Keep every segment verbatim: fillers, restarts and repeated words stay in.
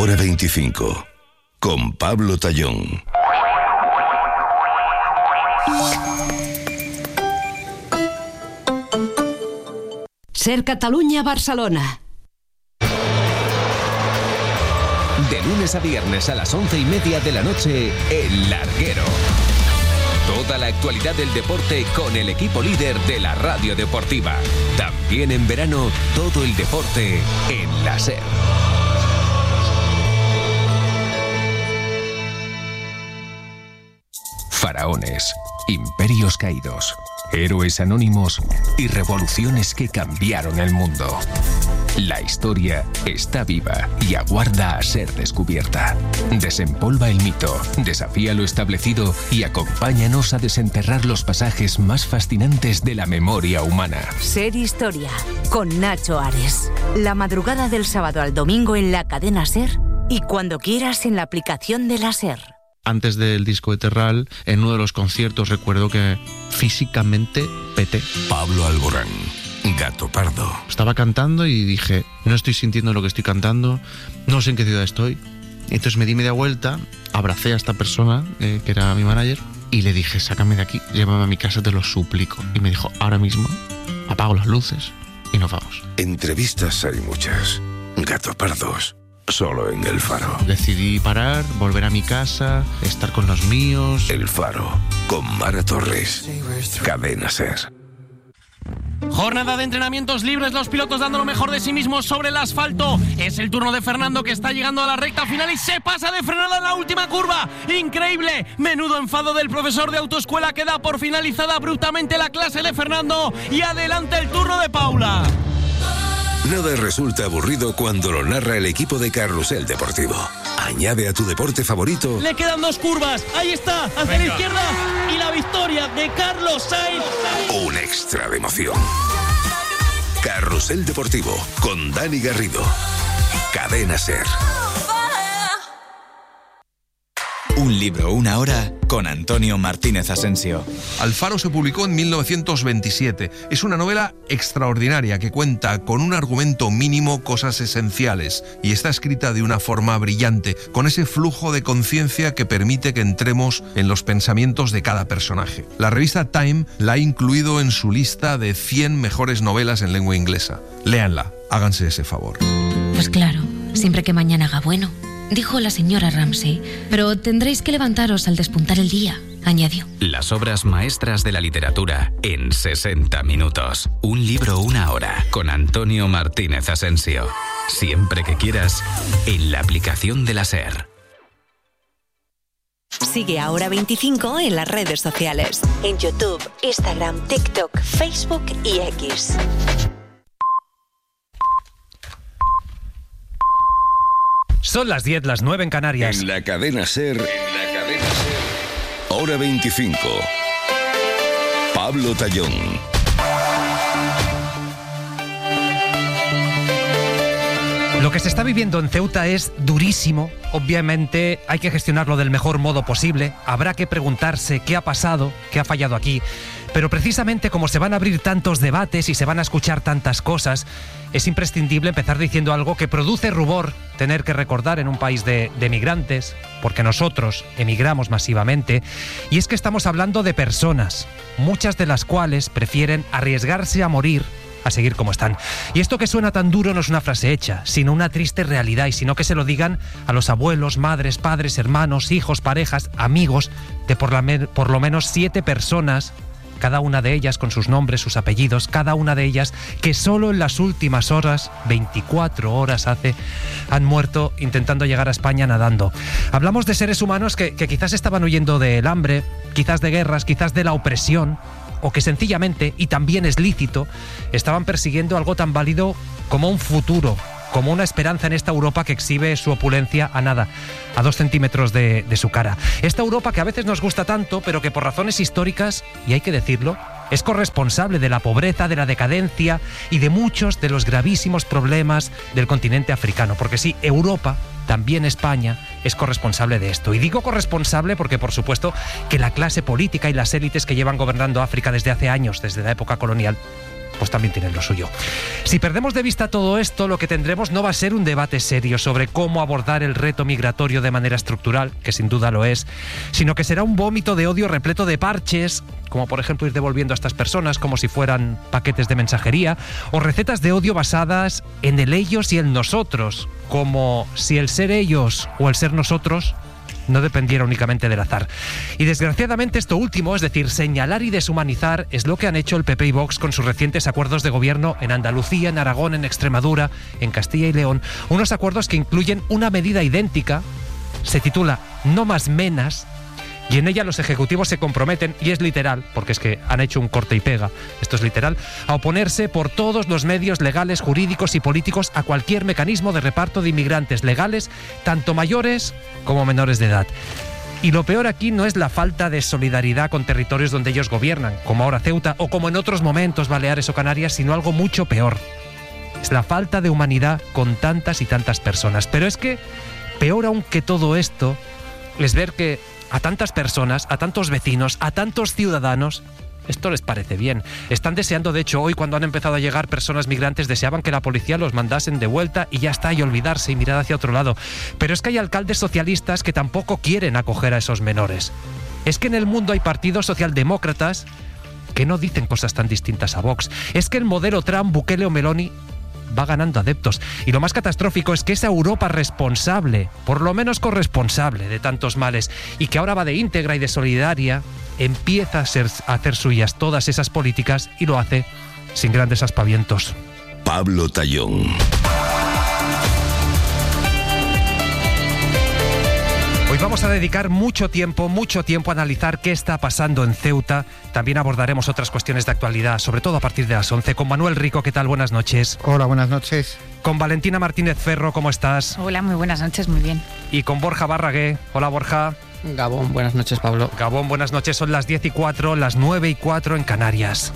Hora veinticinco, con Pablo Tallón. Ser Catalunya-Barcelona. De lunes a viernes a las once y media de la noche, El Larguero. Toda la actualidad del deporte con el equipo líder de la radio deportiva. También en verano, todo el deporte en la SER. Faraones, imperios caídos, héroes anónimos y revoluciones que cambiaron el mundo. La historia está viva y aguarda a ser descubierta. Desempolva el mito, desafía lo establecido y acompáñanos a desenterrar los pasajes más fascinantes de la memoria humana. Ser Historia, con Nacho Ares. La madrugada del sábado al domingo en la cadena SER y cuando quieras en la aplicación de la SER. Antes del disco de Terral, en uno de los conciertos recuerdo que físicamente peté. Pablo Alborán, Gato Pardo. Estaba cantando y dije, no estoy sintiendo lo que estoy cantando, no sé en qué ciudad estoy. Entonces me di media vuelta, abracé a esta persona, eh, que era mi manager, y le dije, sácame de aquí, llévame a mi casa, te lo suplico. Y me dijo, ahora mismo apago las luces y nos vamos. Entrevistas hay muchas. Gato Pardos, solo en El Faro. Decidí parar, volver a mi casa, estar con los míos. El Faro, con Mara Torres. Cadena SER. Jornada de entrenamientos libres, los pilotos dando lo mejor de sí mismos sobre el asfalto. Es el turno de Fernando, que está llegando a la recta final y se pasa de frenada en la última curva. ¡Increíble! Menudo enfado del profesor de autoescuela, que da por finalizada abruptamente la clase de Fernando. Y adelante el turno de Paula. Nada resulta aburrido cuando lo narra el equipo de Carrusel Deportivo. Añade a tu deporte favorito. Le quedan dos curvas. Ahí está, hacia Venga. la izquierda. Y la victoria de Carlos Sainz. Un extra de emoción. Carrusel Deportivo con Dani Garrido. Cadena SER. Un libro, una hora, con Antonio Martínez Asensio. Alfaro se publicó en mil novecientos veintisiete. Es una novela extraordinaria que cuenta con un argumento mínimo, cosas esenciales, y está escrita de una forma brillante, con ese flujo de conciencia que permite que entremos en los pensamientos de cada personaje. La revista Time la ha incluido en su lista de cien mejores novelas en lengua inglesa. Léanla, háganse ese favor. Pues claro, siempre que mañana haga bueno, dijo la señora Ramsey, pero tendréis que levantaros al despuntar el día, añadió. Las obras maestras de la literatura en sesenta minutos. Un libro, una hora, con Antonio Martínez Asensio. Siempre que quieras, en la aplicación de la SER. Sigue a Hora veinticinco en las redes sociales. En YouTube, Instagram, TikTok, Facebook y X. Son las diez, las nueve en Canarias. En la cadena SER. En la cadena SER. Hora veinticinco. Pablo Tallón. Lo que se está viviendo en Ceuta es durísimo. Obviamente hay que gestionarlo del mejor modo posible. Habrá que preguntarse qué ha pasado, qué ha fallado aquí. Pero precisamente como se van a abrir tantos debates y se van a escuchar tantas cosas, es imprescindible empezar diciendo algo que produce rubor tener que recordar en un país de, de migrantes, porque nosotros emigramos masivamente, y es que estamos hablando de personas, muchas de las cuales prefieren arriesgarse a morir a seguir como están. Y esto que suena tan duro no es una frase hecha, sino una triste realidad, y sino que se lo digan a los abuelos, madres, padres, hermanos, hijos, parejas, amigos de por, la me- por lo menos siete personas, cada una de ellas con sus nombres, sus apellidos, cada una de ellas que solo en las últimas horas, veinticuatro horas hace, han muerto intentando llegar a España nadando. Hablamos de seres humanos que, que quizás estaban huyendo del hambre, quizás de guerras, quizás de la opresión, o que sencillamente, y también es lícito, estaban persiguiendo algo tan válido como un futuro, como una esperanza en esta Europa que exhibe su opulencia a nada, a dos centímetros de, de su cara. Esta Europa que a veces nos gusta tanto, pero que por razones históricas, y hay que decirlo, es corresponsable de la pobreza, de la decadencia y de muchos de los gravísimos problemas del continente africano. Porque sí, Europa, también España, es corresponsable de esto. Y digo corresponsable porque, por supuesto, que la clase política y las élites que llevan gobernando África desde hace años, desde la época colonial, pues también tienen lo suyo. Si perdemos de vista todo esto, lo que tendremos no va a ser un debate serio sobre cómo abordar el reto migratorio de manera estructural, que sin duda lo es, sino que será un vómito de odio repleto de parches, como por ejemplo ir devolviendo a estas personas como si fueran paquetes de mensajería, o recetas de odio basadas en el ellos y el nosotros, como si el ser ellos o el ser nosotros no dependiera únicamente del azar. Y desgraciadamente esto último, es decir, señalar y deshumanizar, es lo que han hecho el P P y Vox con sus recientes acuerdos de gobierno en Andalucía, en Aragón, en Extremadura, en Castilla y León. Unos acuerdos que incluyen una medida idéntica, se titula No más menas, y en ella los ejecutivos se comprometen, y es literal, porque es que han hecho un corte y pega, esto es literal, a oponerse por todos los medios legales, jurídicos y políticos a cualquier mecanismo de reparto de inmigrantes legales, tanto mayores como menores de edad. Y lo peor aquí no es la falta de solidaridad con territorios donde ellos gobiernan, como ahora Ceuta, o como en otros momentos Baleares o Canarias, sino algo mucho peor. Es la falta de humanidad con tantas y tantas personas. Pero es que, peor aún que todo esto, es ver que a tantas personas, a tantos vecinos, a tantos ciudadanos, esto les parece bien. Están deseando, de hecho, hoy cuando han empezado a llegar personas migrantes, deseaban que la policía los mandasen de vuelta y ya está, y olvidarse y mirar hacia otro lado. Pero es que hay alcaldes socialistas que tampoco quieren acoger a esos menores. Es que en el mundo hay partidos socialdemócratas que no dicen cosas tan distintas a Vox. Es que el modelo Trump, Bukele o Meloni va ganando adeptos. Y lo más catastrófico es que esa Europa responsable, por lo menos corresponsable de tantos males, y que ahora va de íntegra y de solidaria, empieza a, ser, a hacer suyas todas esas políticas y lo hace sin grandes aspavientos. Pablo Tallón. Hoy vamos a dedicar mucho tiempo, mucho tiempo a analizar qué está pasando en Ceuta. También abordaremos otras cuestiones de actualidad, sobre todo a partir de las once. Con Manuel Rico, ¿qué tal? Buenas noches. Hola, buenas noches. Con Valentina Martínez Ferro, ¿cómo estás? Hola, muy buenas noches, muy bien. Y con Borja Barragué. Hola, Borja. Gabón, buenas noches, Pablo. Gabón, buenas noches. Son las diez y cuatro, las nueve y cuatro en Canarias.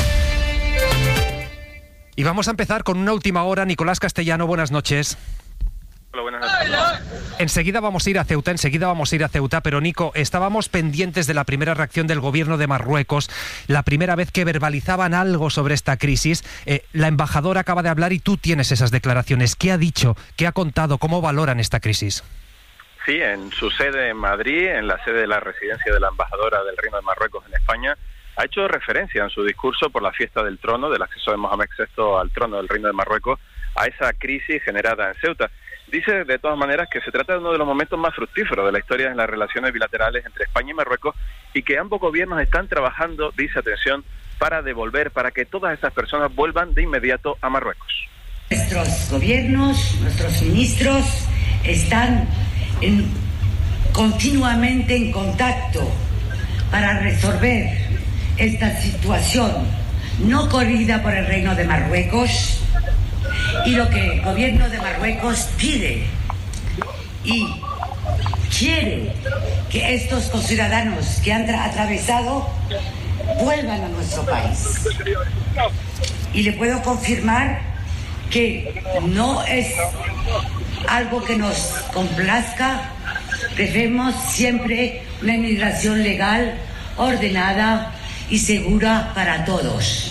Y vamos a empezar con una última hora. Nicolás Castellano, buenas noches. Hola, buenas noches. Enseguida vamos a ir a Ceuta, enseguida vamos a ir a Ceuta, pero Nico, estábamos pendientes de la primera reacción del gobierno de Marruecos, la primera vez que verbalizaban algo sobre esta crisis. Eh, la embajadora acaba de hablar y tú tienes esas declaraciones. ¿Qué ha dicho? ¿Qué ha contado? ¿Cómo valoran esta crisis? Sí, en su sede en Madrid, en la sede de la residencia de la embajadora del Reino de Marruecos en España, ha hecho referencia en su discurso por la fiesta del trono, del acceso de Mohamed sexto al trono del Reino de Marruecos, a esa crisis generada en Ceuta. Dice, de todas maneras, que se trata de uno de los momentos más fructíferos de la historia en las relaciones bilaterales entre España y Marruecos y que ambos gobiernos están trabajando, dice, atención, para devolver, para que todas esas personas vuelvan de inmediato a Marruecos. Nuestros gobiernos, nuestros ministros están en, continuamente en contacto para resolver esta situación no corrida por el Reino de Marruecos. Y lo que el gobierno de Marruecos pide y quiere que estos conciudadanos que han atravesado vuelvan a nuestro país. Y le puedo confirmar que no es algo que nos complazca. Preferimos siempre una inmigración legal, ordenada y segura para todos.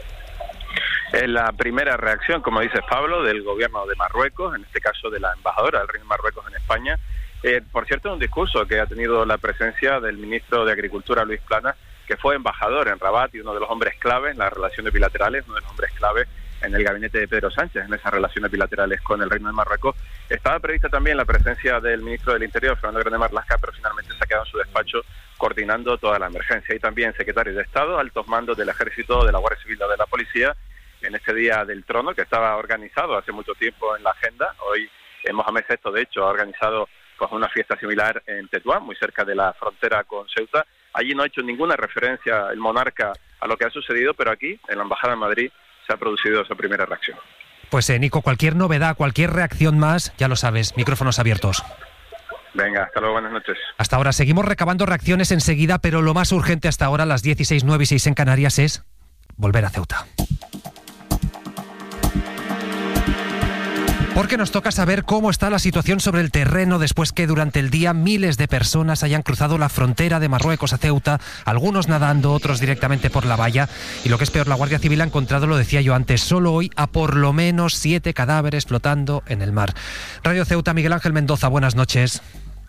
Es la primera reacción, como dices Pablo, del gobierno de Marruecos, en este caso de la embajadora del Reino de Marruecos en España. Eh, por cierto, un discurso que ha tenido la presencia del ministro de Agricultura, Luis Planas, que fue embajador en Rabat y uno de los hombres clave en las relaciones bilaterales, uno de los hombres clave en el gabinete de Pedro Sánchez, en esas relaciones bilaterales con el Reino de Marruecos. Estaba prevista también la presencia del ministro del Interior, Fernando Grande Marlaska, pero finalmente se ha quedado en su despacho coordinando toda la emergencia. Y también secretario de Estado, altos mandos del Ejército, de la Guardia Civil o de la Policía, en este Día del Trono, que estaba organizado hace mucho tiempo en la agenda. Hoy eh, Mohamed sexto, de hecho, ha organizado pues, una fiesta similar en Tetuán, muy cerca de la frontera con Ceuta. Allí no ha hecho ninguna referencia el monarca a lo que ha sucedido, pero aquí, en la Embajada de Madrid, se ha producido esa primera reacción. Pues eh, Nico, cualquier novedad, cualquier reacción más, ya lo sabes, micrófonos abiertos. Venga, hasta luego, buenas noches. Hasta ahora, seguimos recabando reacciones enseguida, pero lo más urgente hasta ahora, las dieciséis, nueve y seis en Canarias, es volver a Ceuta. Porque nos toca saber cómo está la situación sobre el terreno después que durante el día miles de personas hayan cruzado la frontera de Marruecos a Ceuta, algunos nadando, otros directamente por la valla. Y lo que es peor, la Guardia Civil ha encontrado, lo decía yo antes, solo hoy a por lo menos siete cadáveres flotando en el mar. Radio Ceuta, Miguel Ángel Mendoza, buenas noches.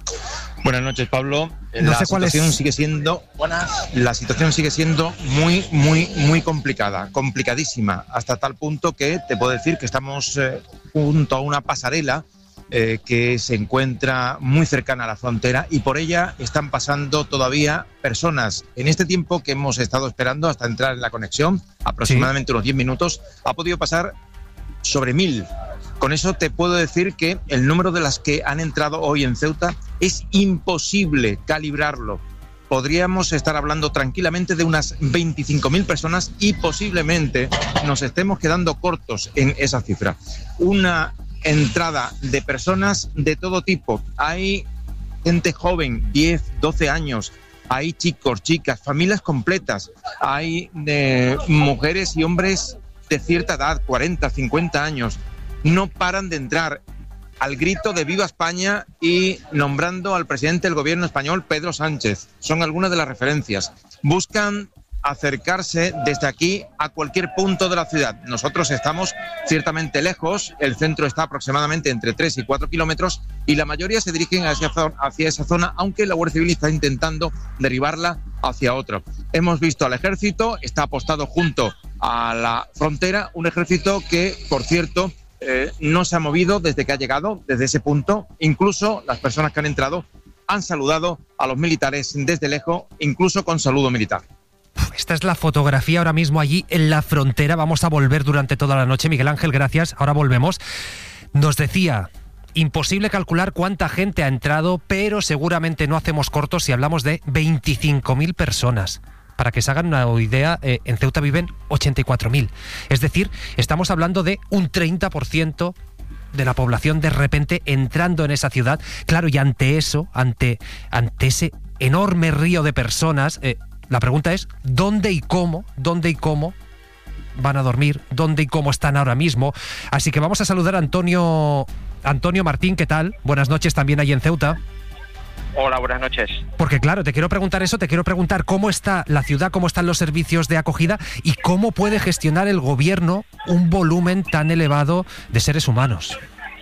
Buenas noches, Pablo. No la sé cuál situación es... sigue siendo la situación sigue siendo muy, muy, muy complicada, complicadísima, hasta tal punto que te puedo decir que estamos eh, junto a una pasarela eh, que se encuentra muy cercana a la frontera y por ella están pasando todavía personas. En este tiempo que hemos estado esperando hasta entrar en la conexión, aproximadamente sí. unos diez minutos, ha podido pasar sobre mil. Con eso te puedo decir que el número de las que han entrado hoy en Ceuta es imposible calibrarlo. Podríamos estar hablando tranquilamente de unas veinticinco mil personas y posiblemente nos estemos quedando cortos en esa cifra. Una entrada de personas de todo tipo. Hay gente joven, diez, doce años. Hay chicos, chicas, familias completas. Hay eh, mujeres y hombres de cierta edad, cuarenta, cincuenta años. No paran de entrar al grito de Viva España y nombrando al presidente del gobierno español, Pedro Sánchez. Son algunas de las referencias. Buscan acercarse desde aquí a cualquier punto de la ciudad. Nosotros estamos ciertamente lejos, el centro está aproximadamente entre tres y cuatro kilómetros y la mayoría se dirigen hacia, hacia esa zona, aunque la Guardia Civil está intentando derivarla hacia otro. Hemos visto al ejército, está apostado junto a la frontera, un ejército que, por cierto, Eh, no se ha movido desde que ha llegado, desde ese punto. Incluso las personas que han entrado han saludado a los militares desde lejos, incluso con saludo militar. Esta es la fotografía ahora mismo allí en la frontera. Vamos a volver durante toda la noche. Miguel Ángel, gracias. Ahora volvemos. Nos decía, imposible calcular cuánta gente ha entrado, pero seguramente no hacemos cortos si hablamos de veinticinco mil personas. Para que se hagan una idea, eh, en Ceuta viven ochenta y cuatro mil. Es decir, estamos hablando de un treinta por ciento de la población de repente entrando en esa ciudad. Claro, y ante eso, ante, ante ese enorme río de personas, eh, la pregunta es, ¿dónde y cómo, dónde y cómo van a dormir? ¿Dónde y cómo están ahora mismo? Así que vamos a saludar a Antonio, Antonio Martín, ¿qué tal? Buenas noches también ahí en Ceuta. Hola, buenas noches. Porque claro, te quiero preguntar eso, te quiero preguntar cómo está la ciudad, cómo están los servicios de acogida y cómo puede gestionar el gobierno un volumen tan elevado de seres humanos.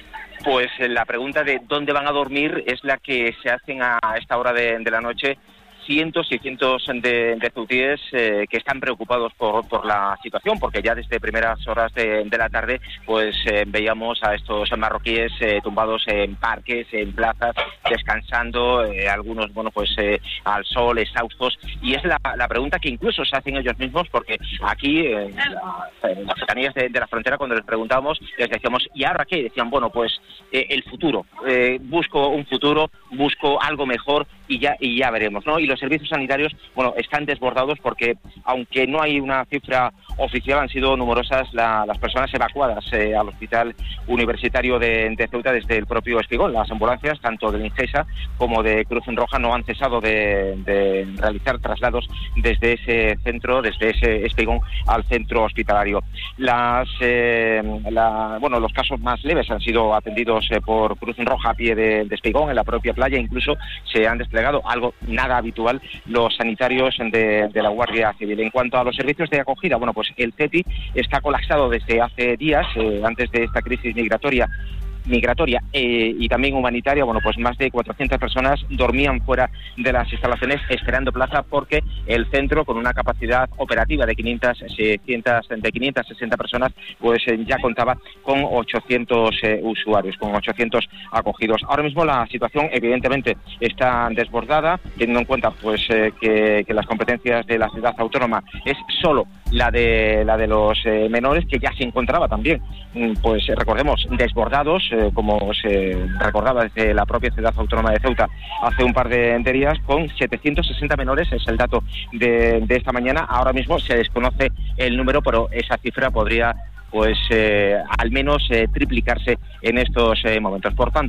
Pues la pregunta de dónde van a dormir es la que se hacen a esta hora de, de la noche cientos y cientos de, de ceutíes eh, que están preocupados por, por la situación, porque ya desde primeras horas de, de la tarde pues eh, veíamos a estos marroquíes eh, tumbados en parques, en plazas, descansando, eh, algunos bueno pues eh, al sol, exhaustos, y es la, la pregunta que incluso se hacen ellos mismos, porque aquí eh, la, en las cercanías de, de la frontera, cuando les preguntábamos, les decíamos, ¿y ahora qué? Y decían, bueno, pues eh, el futuro, eh, busco un futuro, busco algo mejor y ya, y ya veremos, ¿no? Y los servicios sanitarios, bueno, están desbordados porque, aunque no hay una cifra oficial, han sido numerosas la, las personas evacuadas eh, al Hospital Universitario de, de Ceuta desde el propio Espigón. Las ambulancias, tanto de Ingesa como de Cruz Roja, no han cesado de, de realizar traslados desde ese centro, desde ese Espigón al centro hospitalario. Las, eh, la, bueno, los casos más leves han sido atendidos eh, por Cruz Roja a pie de, de Espigón, en la propia playa. Incluso se han desplegado, algo nada habitual, los sanitarios de, de la Guardia Civil. En cuanto a los servicios de acogida, bueno, pues el CETI está colapsado desde hace días, eh, antes de esta crisis migratoria migratoria eh, y también humanitaria. Bueno, pues más de cuatrocientas personas dormían fuera de las instalaciones esperando plaza, porque el centro, con una capacidad operativa de quinientas, seiscientas, de quinientas sesenta personas, pues eh, ya contaba con ochocientos eh, usuarios, con ochocientos acogidos. Ahora mismo la situación evidentemente está desbordada, teniendo en cuenta pues eh, que, que las competencias de la ciudad autónoma es solo la de la de los eh, menores, que ya se encontraba también, pues recordemos, desbordados, eh, como se recordaba desde la propia ciudad autónoma de Ceuta hace un par de, de días, con setecientos sesenta menores, es el dato de, de esta mañana. Ahora mismo se desconoce el número, pero esa cifra podría pues eh, al menos eh, triplicarse en estos eh, momentos. Por tanto,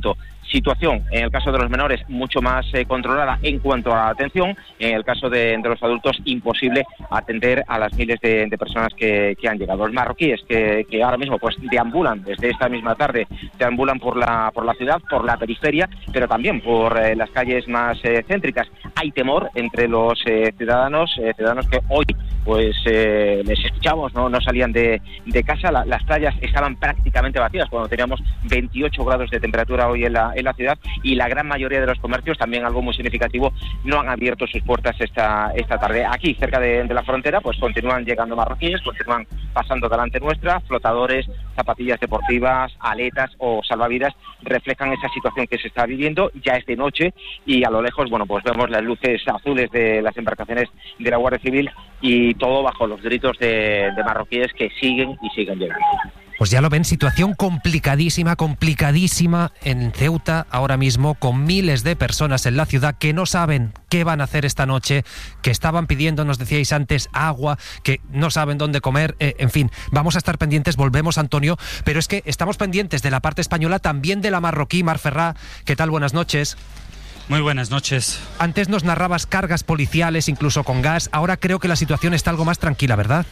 Situación, en el caso de los menores, mucho más eh, controlada en cuanto a la atención. En el caso de, de los adultos, imposible atender a las miles de, de personas que, que han llegado. Los marroquíes que, que ahora mismo pues deambulan desde esta misma tarde, deambulan por la, por la ciudad, por la periferia, pero también por eh, las calles más eh, céntricas. Hay temor entre los eh, ciudadanos, eh, ciudadanos que hoy pues eh, les escuchamos, no, no salían de, de casa. La, las playas estaban prácticamente vacías cuando teníamos veintiocho grados de temperatura hoy en la, en la ciudad, y la gran mayoría de los comercios, también algo muy significativo, no han abierto sus puertas esta, esta tarde. Aquí, cerca de, de la frontera, pues continúan llegando marroquíes, continúan pasando delante nuestra, flotadores, zapatillas deportivas, aletas o salvavidas, reflejan esa situación que se está viviendo. Ya es de noche y a lo lejos, bueno, pues vemos las luces azules de las embarcaciones de la Guardia Civil, y todo bajo los gritos de, de marroquíes que siguen y siguen llegando. Pues ya lo ven, situación complicadísima, complicadísima en Ceuta ahora mismo, con miles de personas en la ciudad que no saben qué van a hacer esta noche, que estaban pidiendo, nos decíais antes, agua, que no saben dónde comer, eh, en fin, vamos a estar pendientes, volvemos, Antonio, pero es que estamos pendientes de la parte española, también de la marroquí. Mar Ferrá, ¿qué tal? Buenas noches. Muy buenas noches. Antes nos narrabas cargas policiales, incluso con gas, ahora creo que la situación está algo más tranquila, ¿verdad?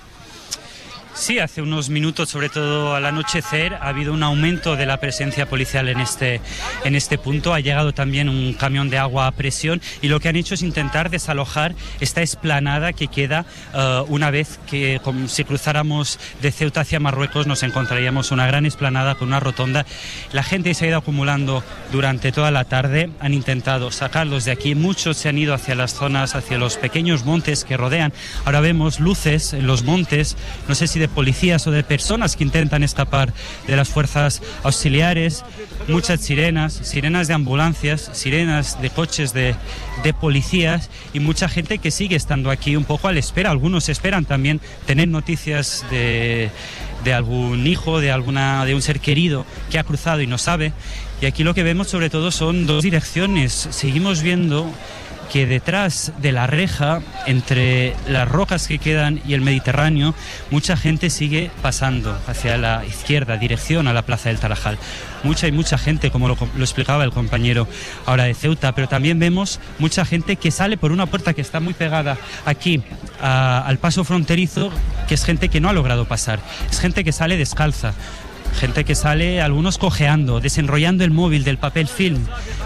Sí, hace unos minutos, sobre todo al anochecer, ha habido un aumento de la presencia policial en este, en este punto. Ha llegado también un camión de agua a presión, y lo que han hecho es intentar desalojar esta explanada que queda uh, una vez que, como si cruzáramos de Ceuta hacia Marruecos, nos encontraríamos una gran explanada con una rotonda. La gente se ha ido acumulando durante toda la tarde, han intentado sacarlos de aquí. Muchos se han ido hacia las zonas, hacia los pequeños montes que rodean. Ahora vemos luces en los montes, no sé si de policías o de personas que intentan escapar de las fuerzas auxiliares. Muchas sirenas, sirenas de ambulancias, sirenas de coches de, de policías, y mucha gente que sigue estando aquí un poco a la espera. Algunos esperan también tener noticias de, de algún hijo, de, alguna, de un ser querido que ha cruzado y no sabe. Y aquí lo que vemos sobre todo son dos direcciones. Seguimos viendo que detrás de la reja, entre las rocas que quedan y el Mediterráneo, mucha gente sigue pasando hacia la izquierda, dirección a la Plaza del Tarajal. Mucha y mucha gente, como lo, lo explicaba el compañero ahora de Ceuta, pero también vemos mucha gente que sale por una puerta que está muy pegada aquí a, al paso fronterizo, que es gente que no ha logrado pasar, es gente que sale descalza, gente que sale, algunos cojeando, desenrollando el móvil del papel film.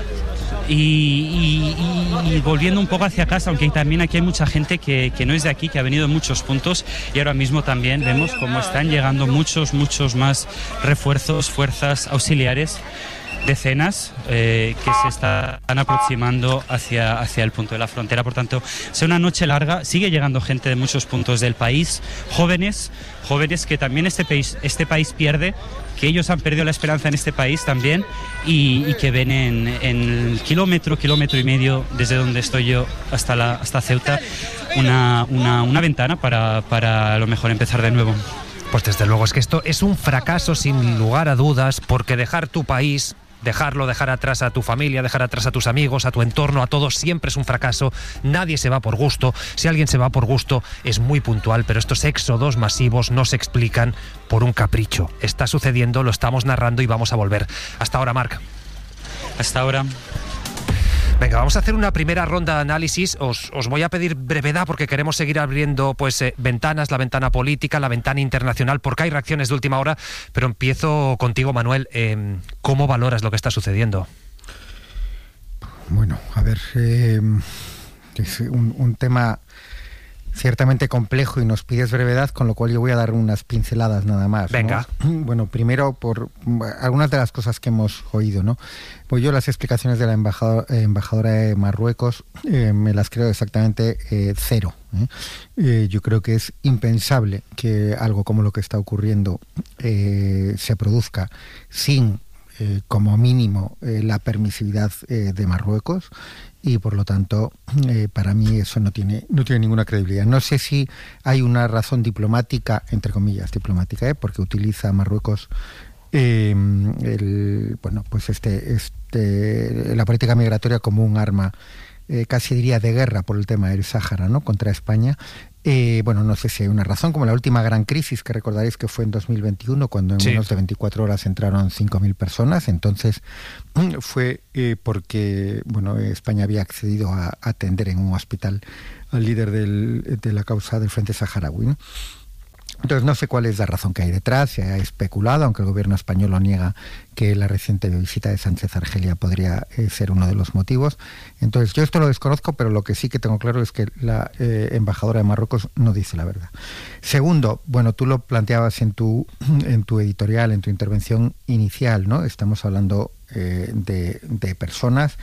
Y, y, y, y volviendo un poco hacia casa, aunque también aquí hay mucha gente que, que no es de aquí, que ha venido en muchos puntos, y ahora mismo también vemos cómo están llegando muchos, muchos más refuerzos, fuerzas auxiliares, decenas eh, que se están aproximando hacia, hacia el punto de la frontera. Por tanto, es una noche larga, sigue llegando gente de muchos puntos del país, jóvenes, jóvenes que también este país, este país pierde, que ellos han perdido la esperanza en este país también, y, y que ven en, en el kilómetro, kilómetro y medio desde donde estoy yo hasta, la, hasta Ceuta, una, una, una ventana para, para a lo mejor empezar de nuevo. Pues desde luego, es que esto es un fracaso sin lugar a dudas, porque dejar tu país, dejarlo, dejar atrás a tu familia, dejar atrás a tus amigos, a tu entorno, a todos, siempre es un fracaso. Nadie se va por gusto. Si alguien se va por gusto, es muy puntual, pero estos éxodos masivos no se explican por un capricho. Está sucediendo, lo estamos narrando y vamos a volver. Hasta ahora, Marc. Hasta ahora. Venga, vamos a hacer una primera ronda de análisis. Os, os voy a pedir brevedad porque queremos seguir abriendo pues eh, ventanas, la ventana política, la ventana internacional, porque hay reacciones de última hora. Pero empiezo contigo, Manuel. Eh, ¿Cómo valoras lo que está sucediendo? Bueno, a ver, eh, es un, un tema ciertamente complejo y nos pides brevedad, con lo cual yo voy a dar unas pinceladas nada más, ¿no? Venga. Bueno, primero por algunas de las cosas que hemos oído, ¿no? Pues yo las explicaciones de la embajadora, embajadora de Marruecos eh, me las creo exactamente eh, cero. ¿eh? Eh, yo creo que es impensable que algo como lo que está ocurriendo eh, se produzca sin, eh, como mínimo, eh, la permisividad eh, de Marruecos. Y por lo tanto, eh, para mí eso no tiene no tiene ninguna credibilidad. No sé si hay una razón diplomática, entre comillas, diplomática, ¿eh? porque utiliza Marruecos eh, el, bueno, pues este, este, la política migratoria como un arma, eh, casi diría de guerra por el tema del Sáhara, ¿no? contra España. Eh, bueno, no sé si hay una razón, como la última gran crisis que recordaréis que fue en dos mil veintiuno, cuando en sí. menos de veinticuatro horas entraron cinco mil personas. Entonces fue eh, porque bueno, España había accedido a atender en un hospital al líder del, de la causa del Frente Saharaui, ¿no? Entonces no sé cuál es la razón que hay detrás. Se ha especulado, aunque el gobierno español lo niega, que la reciente visita de Sánchez a Argelia podría eh, ser uno de los motivos. Entonces yo esto lo desconozco, pero lo que sí que tengo claro es que la eh, embajadora de Marruecos no dice la verdad. Segundo, bueno, tú lo planteabas en tu, en tu editorial, en tu intervención inicial, ¿no? Estamos hablando eh, de, de personas,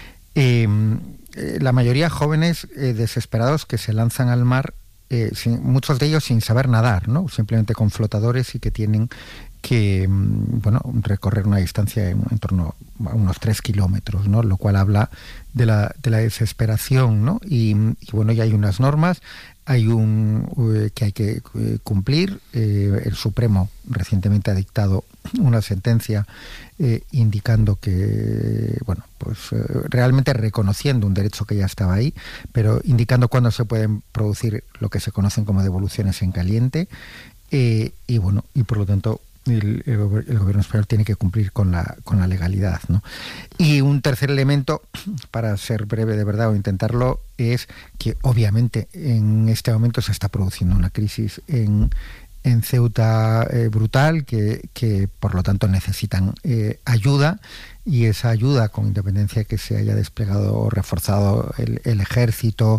eh, eh, la mayoría jóvenes eh, desesperados que se lanzan al mar, Eh, sin, muchos de ellos sin saber nadar, ¿no? Simplemente con flotadores y que tienen que bueno, recorrer una distancia en, en torno a unos tres kilómetros, ¿no? Lo cual habla de la, de la desesperación, ¿no? Y, y bueno, ya hay unas normas, hay un eh, que hay que eh, cumplir. Eh, el Supremo recientemente ha dictado una sentencia eh, indicando que, bueno, pues eh, realmente reconociendo un derecho que ya estaba ahí, pero indicando cuándo se pueden producir lo que se conocen como devoluciones en caliente, eh, y bueno, y por lo tanto el, el, el gobierno español tiene que cumplir con la con la legalidad, ¿no? Y un tercer elemento, para ser breve de verdad o intentarlo, es que obviamente en este momento se está produciendo una crisis en en Ceuta eh, brutal, que, que por lo tanto necesitan eh, ayuda, y esa ayuda, con independencia de que se haya desplegado o reforzado el, el ejército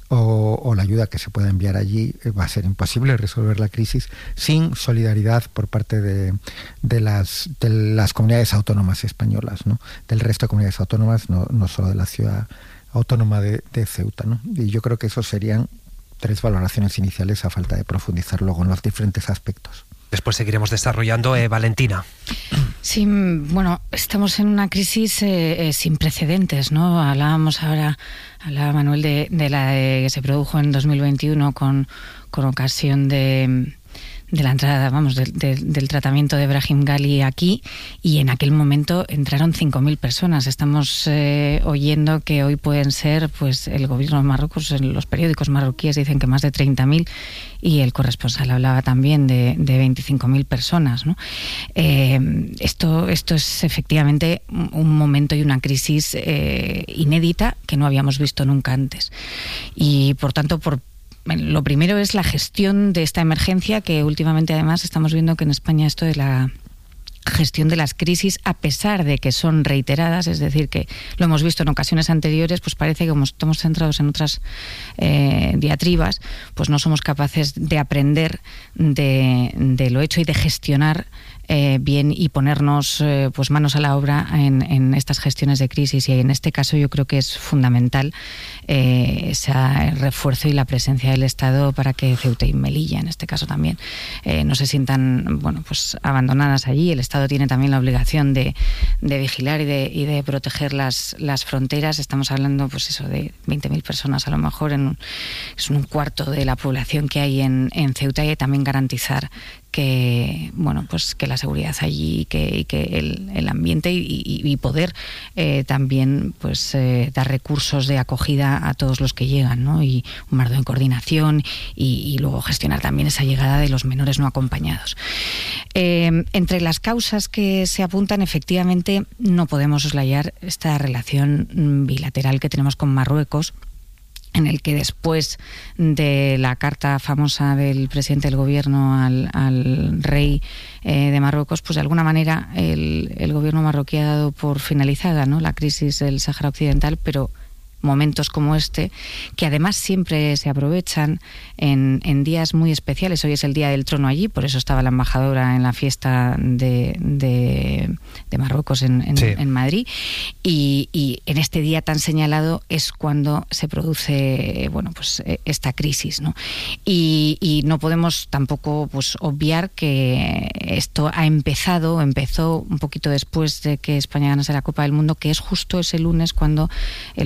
o, o la ayuda que se pueda enviar allí, eh, va a ser imposible resolver la crisis sin solidaridad por parte de, de, las, de las comunidades autónomas españolas, ¿no? Del resto de comunidades autónomas, no, no solo de la ciudad autónoma de, de Ceuta, ¿no? Y yo creo que esos serían tres valoraciones iniciales, a falta de profundizar luego en los diferentes aspectos. Después seguiremos desarrollando. eh, Valentina. Sí, bueno, estamos en una crisis eh, eh, sin precedentes, ¿no? Hablábamos ahora, hablaba Manuel de, de la de, que se produjo en dos mil veintiuno con, con ocasión de... de la entrada, vamos, de, de, del tratamiento de Brahim Gali aquí, y en aquel momento entraron cinco mil personas. Estamos eh, oyendo que hoy pueden ser, pues el gobierno de Marruecos, en los periódicos marroquíes dicen que más de treinta mil, y el corresponsal hablaba también de, de veinticinco mil personas, ¿no? Eh, esto, esto es efectivamente un momento y una crisis eh, inédita que no habíamos visto nunca antes. Y por tanto, por lo primero es la gestión de esta emergencia, que últimamente además estamos viendo que en España esto de la gestión de las crisis, a pesar de que son reiteradas, es decir, que lo hemos visto en ocasiones anteriores, pues parece que como estamos centrados en otras eh, diatribas, pues no somos capaces de aprender de, de lo hecho y de gestionar Eh, bien y ponernos eh, pues manos a la obra en, en estas gestiones de crisis. Y en este caso yo creo que es fundamental eh, ese refuerzo y la presencia del Estado para que Ceuta y Melilla, en este caso también, eh, no se sientan bueno pues abandonadas allí. El Estado tiene también la obligación de, de vigilar y de, y de proteger las, las fronteras. Estamos hablando pues eso de veinte mil personas a lo mejor, en un, es un cuarto de la población que hay en, en Ceuta, y también garantizar que bueno pues que la seguridad allí y que, y que el, el ambiente y, y, y poder eh, también pues eh, dar recursos de acogida a todos los que llegan, ¿no? Y un marco de coordinación y, y luego gestionar también esa llegada de los menores no acompañados. Eh, entre las causas que se apuntan, efectivamente no podemos soslayar esta relación bilateral que tenemos con Marruecos, en el que después de la carta famosa del presidente del gobierno al, al rey eh, de Marruecos, pues de alguna manera el, el gobierno marroquí ha dado por finalizada, ¿no?, la crisis del Sáhara Occidental, pero momentos como este, que además siempre se aprovechan en, en días muy especiales. Hoy es el Día del Trono allí, por eso estaba la embajadora en la fiesta de, de, de Marruecos en, en, sí. en Madrid, y, y en este día tan señalado es cuando se produce bueno pues esta crisis, ¿no? Y, y no podemos tampoco pues obviar que esto ha empezado, empezó un poquito después de que España ganase la Copa del Mundo, que es justo ese lunes cuando el presidente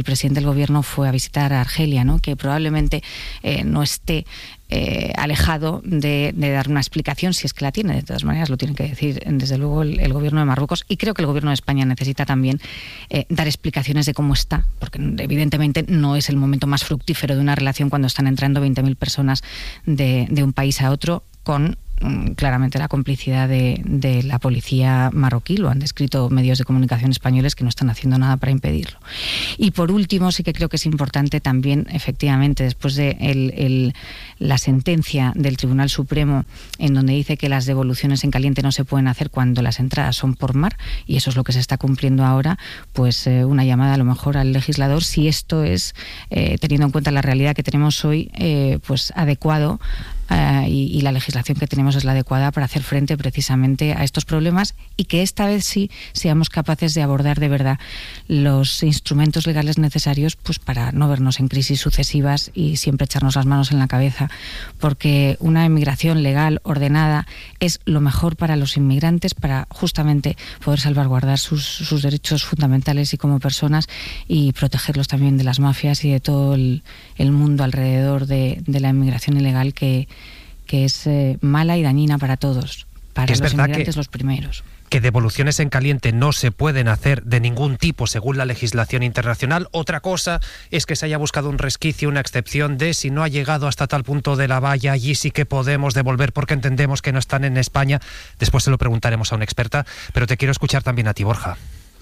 del gobierno fue a visitar a Argelia, ¿no? Que probablemente eh, no esté Eh, alejado de, de dar una explicación, si es que la tiene. De todas maneras lo tiene que decir desde luego el, el gobierno de Marruecos, y creo que el gobierno de España necesita también eh, dar explicaciones de cómo está, porque evidentemente no es el momento más fructífero de una relación cuando están entrando veinte mil personas de, de un país a otro, con claramente la complicidad de, de la policía marroquí. Lo han descrito medios de comunicación españoles, que no están haciendo nada para impedirlo. Y por último, sí que creo que es importante también, efectivamente, después de el, el, la sentencia del Tribunal Supremo, en donde dice que las devoluciones en caliente no se pueden hacer cuando las entradas son por mar, y eso es lo que se está cumpliendo ahora, pues eh, una llamada a lo mejor al legislador, si esto es, eh, teniendo en cuenta la realidad que tenemos hoy, eh, pues adecuado. Uh, y, y la legislación que tenemos es la adecuada para hacer frente precisamente a estos problemas, y que esta vez sí seamos capaces de abordar de verdad los instrumentos legales necesarios, pues para no vernos en crisis sucesivas y siempre echarnos las manos en la cabeza, porque una inmigración legal, ordenada, es lo mejor para los inmigrantes, para justamente poder salvaguardar sus, sus derechos fundamentales y como personas, y protegerlos también de las mafias y de todo el, el mundo alrededor de, de la inmigración ilegal, que que es eh, mala y dañina para todos, para los inmigrantes los primeros. Que devoluciones en caliente no se pueden hacer de ningún tipo según la legislación internacional. Otra cosa es que se haya buscado un resquicio, una excepción de si no ha llegado hasta tal punto de la valla, allí sí que podemos devolver porque entendemos que no están en España. Después se lo preguntaremos a una experta, pero te quiero escuchar también a ti, Borja.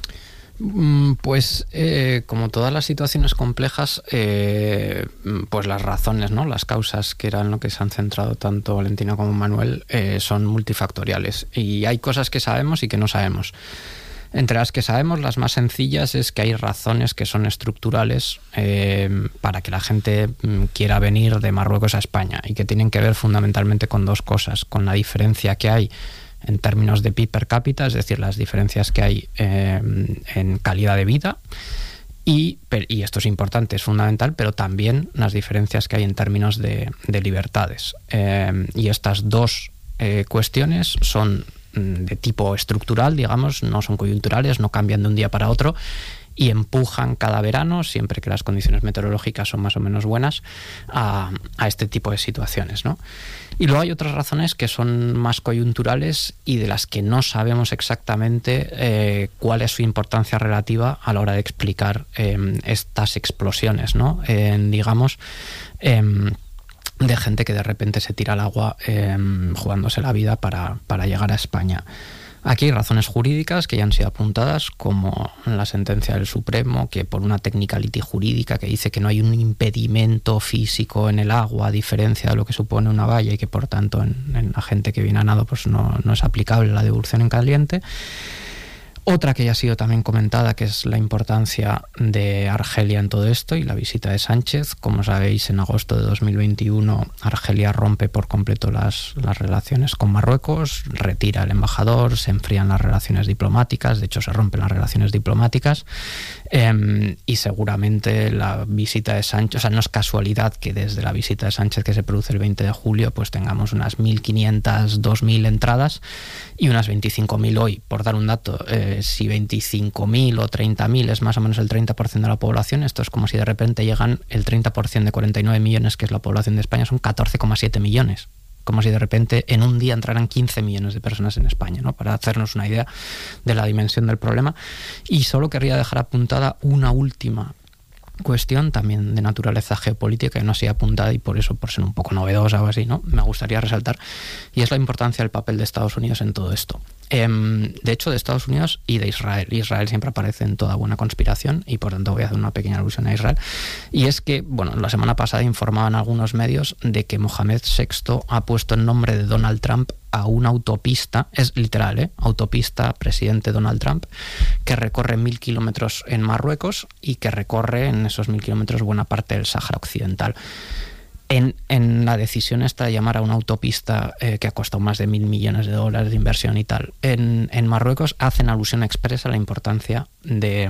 Pues eh, como todas las situaciones complejas, eh, pues las razones, ¿no? Las causas, que eran lo que se han centrado tanto Valentina como Manuel, eh, son multifactoriales, y hay cosas que sabemos y que no sabemos. Entre las que sabemos, las más sencillas, es que hay razones que son estructurales eh, para que la gente quiera venir de Marruecos a España, y que tienen que ver fundamentalmente con dos cosas: con la diferencia que hay en términos de P I B per cápita, es decir, las diferencias que hay eh, en calidad de vida, y, y esto es importante, es fundamental, pero también las diferencias que hay en términos de, de libertades. Eh, y estas dos eh, cuestiones son de tipo estructural, digamos, no son coyunturales, no cambian de un día para otro, y empujan cada verano, siempre que las condiciones meteorológicas son más o menos buenas, a, a este tipo de situaciones, ¿no? Y luego hay otras razones que son más coyunturales y de las que no sabemos exactamente eh, cuál es su importancia relativa a la hora de explicar eh, estas explosiones, ¿no? Eh, digamos, eh, de gente que de repente se tira al agua eh, jugándose la vida para, para llegar a España. Aquí hay razones jurídicas que ya han sido apuntadas, como la sentencia del Supremo, que por una technicality jurídica que dice que no hay un impedimento físico en el agua, a diferencia de lo que supone una valla, y que por tanto en, en la gente que viene a nado pues no, no es aplicable la devolución en caliente. Otra que ya ha sido también comentada, que es la importancia de Argelia en todo esto y la visita de Sánchez. Como sabéis, en agosto de dos mil veintiuno Argelia rompe por completo las, las relaciones con Marruecos, retira al embajador, se enfrían las relaciones diplomáticas, de hecho se rompen las relaciones diplomáticas, eh, y seguramente la visita de Sánchez, o sea, no es casualidad que desde la visita de Sánchez, que se produce el veinte de julio, pues tengamos unas mil quinientas, dos mil entradas y unas veinticinco mil hoy, por dar un dato. eh, Si veinticinco mil o treinta mil es más o menos el treinta por ciento de la población, esto es como si de repente llegan el treinta por ciento de cuarenta y nueve millones, que es la población de España, son catorce coma siete millones. Como si de repente en un día entraran quince millones de personas en España, ¿no? Para hacernos una idea de la dimensión del problema. Y solo querría dejar apuntada una última cuestión, también de naturaleza geopolítica, que no ha sido apuntada, y por eso, por ser un poco novedosa o así, ¿no?, me gustaría resaltar, y es la importancia del papel de Estados Unidos en todo esto. Eh, de hecho, de Estados Unidos y de Israel. Israel siempre aparece en toda buena conspiración, y por tanto voy a hacer una pequeña alusión a Israel. Y es que, bueno, la semana pasada informaban algunos medios de que Mohamed sexto ha puesto el nombre de Donald Trump a una autopista, es literal, ¿eh? Autopista presidente Donald Trump, que recorre mil kilómetros en Marruecos y que recorre en esos mil kilómetros buena parte del Sáhara Occidental. En, en la decisión esta de llamar a una autopista eh, que ha costado más de mil millones de dólares de inversión y tal, en, en Marruecos hacen alusión expresa a la importancia de...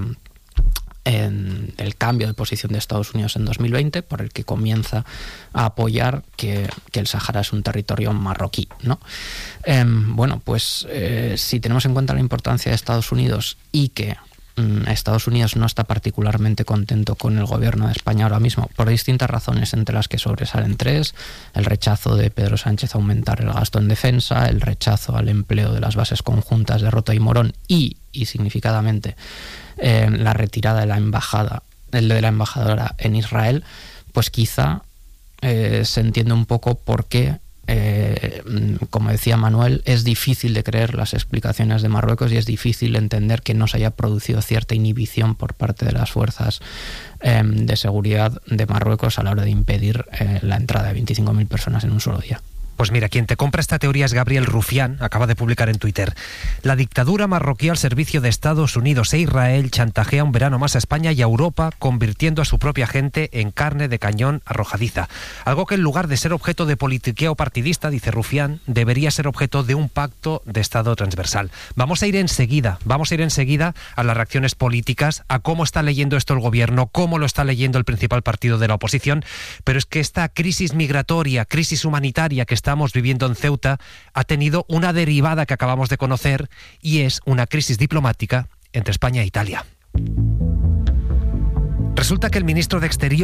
En el cambio de posición de Estados Unidos en dos mil veinte, por el que comienza a apoyar que, que el Sáhara es un territorio marroquí, ¿no? Eh, bueno, pues eh, si tenemos en cuenta la importancia de Estados Unidos y que Estados Unidos no está particularmente contento con el gobierno de España ahora mismo, por distintas razones, entre las que sobresalen tres: el rechazo de Pedro Sánchez a aumentar el gasto en defensa, el rechazo al empleo de las bases conjuntas de Rota y Morón y, y significadamente, eh, la retirada de la embajada, de la embajadora en Israel. Pues quizá eh, se entiende un poco por qué, Eh, como decía Manuel, es difícil de creer las explicaciones de Marruecos y es difícil entender que no se haya producido cierta inhibición por parte de las fuerzas eh, de seguridad de Marruecos a la hora de impedir eh, la entrada de veinticinco mil personas en un solo día. Pues mira, quien te compra esta teoría es Gabriel Rufián, acaba de publicar en Twitter: la dictadura marroquí al servicio de Estados Unidos e Israel chantajea un verano más a España y a Europa, convirtiendo a su propia gente en carne de cañón arrojadiza. Algo que en lugar de ser objeto de politiqueo partidista, dice Rufián, debería ser objeto de un pacto de Estado transversal. Vamos a ir enseguida, vamos a ir enseguida a las reacciones políticas, a cómo está leyendo esto el gobierno, cómo lo está leyendo el principal partido de la oposición, pero es que esta crisis migratoria, crisis humanitaria que estamos viviendo en Ceuta ha tenido una derivada que acabamos de conocer, y es una crisis diplomática entre España e Italia. Resulta que el ministro de Exteriores